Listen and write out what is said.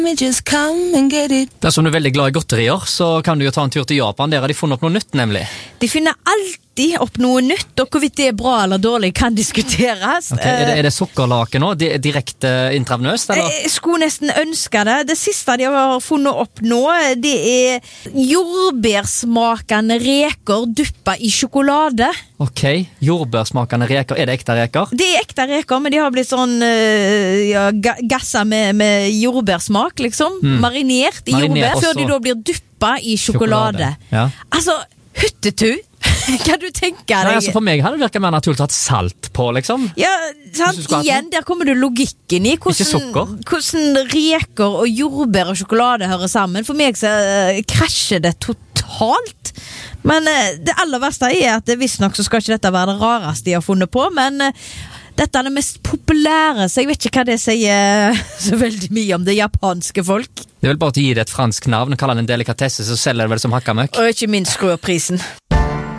Just come and get it. Dersom du veldig glad i godterier, så kan du jo ta en tur til Japan. Der har de funnet opp noe nytt, nemlig. De finner alltid opp noe nytt, og hvorvidt det bra eller dårlig kan diskuteres. Okay, er det sukkerlake nå? Direkte intravenøst, eller? Jeg skulle nesten ønske det. Det siste de har funnet opp nå, det er jordbærsmakende reker duppa i sjokolade. Ok, jordbærsmakende reker. Er det ekte reker? Det er ekte reker, men de har blitt sånn gassa med jordbærsmak, liksom. Marinert i jordbær, før de da blir duppa i sjokolade. Ja. Altså, hyttetu! Hva du tenker deg? Nei, altså for meg hadde det virket mer naturlig å ha salt på, liksom. Ja, sant? Igjen, der kommer du logikken i hvordan reker og jordbær og sjokolade hører sammen. For meg så krasjer det totalt. Men det aller verste er at visstnok så skal ikke dette være det rareste de har funnet på, men dette er det mest populære, så jeg vet ikke hva det sier så veldig mye om det japanske folk. Det er vel bare å gi det et fransk navn, kalle det en delikatesse, så selger det vel som hakkamøkk. Og ikke minst skru opp prisen.